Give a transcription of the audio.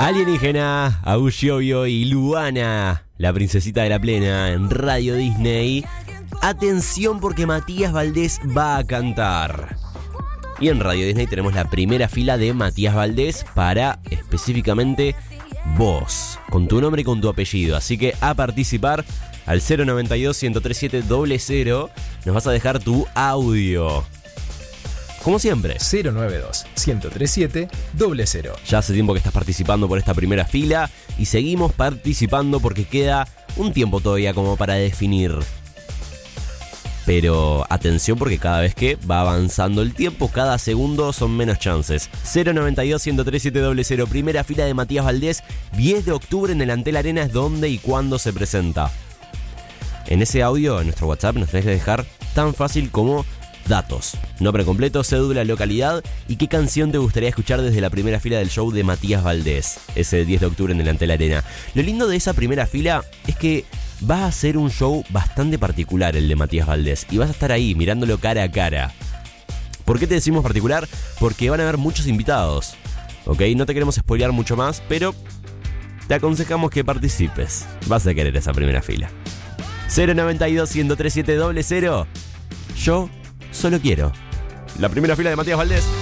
Alienígena, Augioio y Luana, la princesita de la plena, en Radio Disney. Atención porque Matías Valdés va a cantar. Y en Radio Disney tenemos la primera fila de Matías Valdés para específicamente vos, con tu nombre y con tu apellido. Así que a participar al 092-137-00 nos vas a dejar tu audio. Como siempre, 092-137-00. Ya hace tiempo que estás participando por esta primera fila y seguimos participando porque queda un tiempo todavía como para definir. Pero atención porque cada vez que va avanzando el tiempo, cada segundo son menos chances. 092-137-00, primera fila de Matías Valdés, 10 de octubre en el Antel Arena es donde y cuándo se presenta. En ese audio, en nuestro WhatsApp, nos tenés que dejar tan fácil como datos, nombre completo, cédula, localidad y qué canción te gustaría escuchar desde la primera fila del show de Matías Valdés, ese 10 de octubre en el Antel Arena. Lo lindo de esa primera fila es que va a ser un show bastante particular el de Matías Valdés y vas a estar ahí mirándolo cara a cara. ¿Por qué te decimos particular? Porque van a haber muchos invitados, ¿ok? No te queremos spoilear mucho más, pero te aconsejamos que participes. Vas a querer esa primera fila. 092-137-00. Yo solo quiero la primera fila de Matías Valdés.